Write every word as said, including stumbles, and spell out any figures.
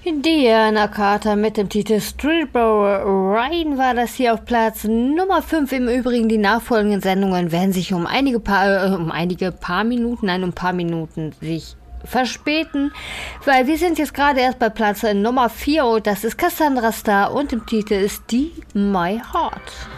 Diana Carter mit dem Titel Streetball Ryan war das hier auf Platz Nummer fünf. Im Übrigen, die nachfolgenden Sendungen werden sich um einige paar, äh, um einige paar Minuten, nein, um ein paar Minuten sich verspäten, weil wir sind jetzt gerade erst bei Platz Nummer vier und das ist Cassandra Star und im Titel ist die My Heart.